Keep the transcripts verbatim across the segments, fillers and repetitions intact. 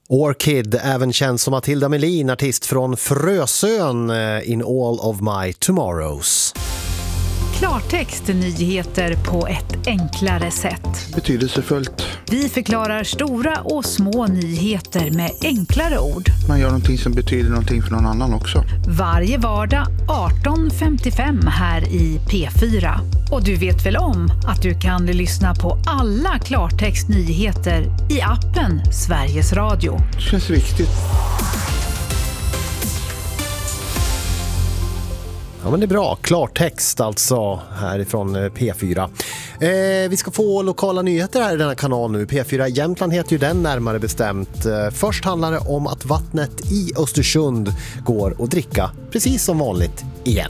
Orchid, även känd som Matilda Melin, artist från Frösön, In All of My Tomorrows. Klartext, nyheter på ett enklare sätt. Betydelsefullt. Vi förklarar stora och små nyheter med enklare ord. Man gör någonting som betyder någonting för någon annan också. Varje vardag arton femtiofem här i P fyra. Och du vet väl om att du kan lyssna på alla Klartext nyheter i appen Sveriges Radio. Det känns viktigt. Ja, men det är bra. Klartext alltså härifrån P fyra. Eh, vi ska få lokala nyheter här i denna kanal nu. P fyra Jämtland heter ju den närmare bestämt. Eh, först handlar det om att vattnet i Östersund går att dricka precis som vanligt igen.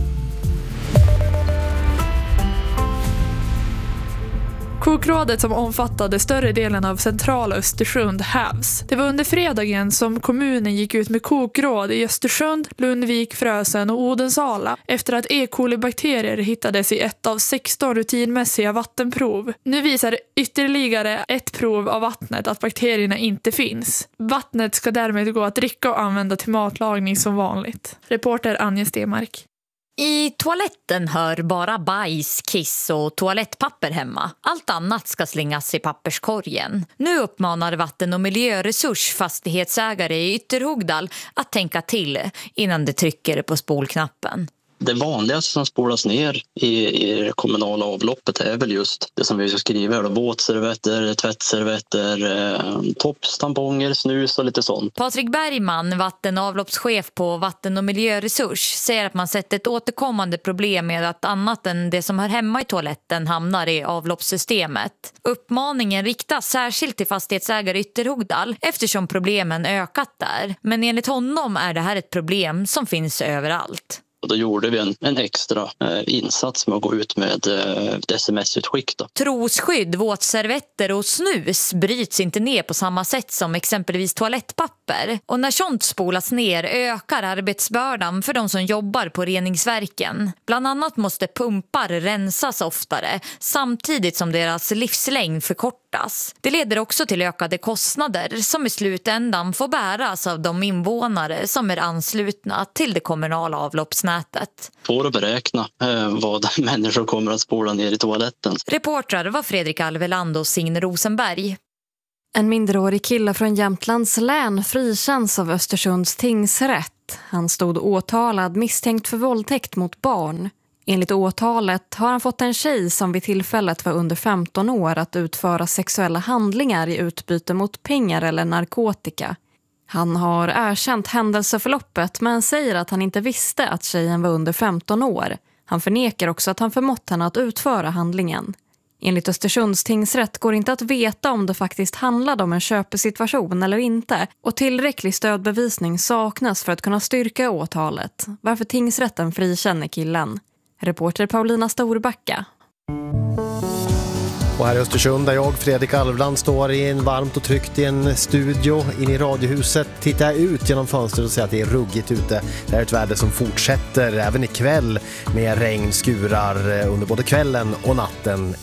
Kokrådet som omfattade större delen av centrala Östersund hävs. Det var under fredagen som kommunen gick ut med kokråd i Östersund, Lundvik, Frösön och Odensala efter att E. coli-bakterier hittades i ett av sexton rutinmässiga vattenprov. Nu visar ytterligare ett prov av vattnet att bakterierna inte finns. Vattnet ska därmed gå att dricka och använda till matlagning som vanligt. Reporter Anja Stenmark. I toaletten hör bara bajs, kiss och toalettpapper hemma. Allt annat ska slängas i papperskorgen. Nu uppmanar vatten- och miljöresursfastighetsägare i Ytterhogdal att tänka till innan de trycker på spolknappen. Det vanligaste som spolas ner i, i det kommunala avloppet är väl just det som vi ska skriva här. Våtservetter, tvättservetter, eh, tops, tamponger, snus och lite sånt. Patrik Bergman, vattenavloppschef på Vatten- och miljöresurs, säger att man sett ett återkommande problem med att annat än det som hör hemma i toaletten hamnar i avloppssystemet. Uppmaningen riktas särskilt till fastighetsägare i Ytterhogdal eftersom problemen ökat där. Men enligt honom är det här ett problem som finns överallt. Och då gjorde vi en, en extra eh, insats med att gå ut med eh, ett sms-utskick. Då. Trosskydd, våtservetter och snus bryts inte ner på samma sätt som exempelvis toalettpapper. Och när sånt spolas ner ökar arbetsbördan för de som jobbar på reningsverken. Bland annat måste pumpar rensas oftare samtidigt som deras livslängd förkortas. Det leder också till ökade kostnader som i slutändan får bäras av de invånare som är anslutna till det kommunala avloppsnätet. Får att beräkna eh, vad människor kommer att spola ner i toaletten. Reportrar var Fredrik Alveland och Signe Rosenberg. En mindreårig kille från Jämtlands län frikänns av Östersunds tingsrätt. Han stod åtalad misstänkt för våldtäkt mot barn. Enligt åtalet har han fått en tjej som vid tillfället var under femton år att utföra sexuella handlingar i utbyte mot pengar eller narkotika. Han har erkänt händelseförloppet men säger att han inte visste att tjejen var under femton år. Han förnekar också att han förmått henne att utföra handlingen. Enligt Östersunds tingsrätt går inte att veta om det faktiskt handlade om en köpesituation eller inte och tillräcklig stödbevisning saknas för att kunna styrka åtalet, varför tingsrätten frikänner killen. Reporter Paulina Storbacka. Och här i Östersund där jag, Fredrik Alveland, står i en varmt och tryggt i en studio in i radiohuset. Tittar jag ut genom fönstret och ser att det är ruggigt ute. Det är ett väder som fortsätter även ikväll med regn, skurar under både kvällen och natten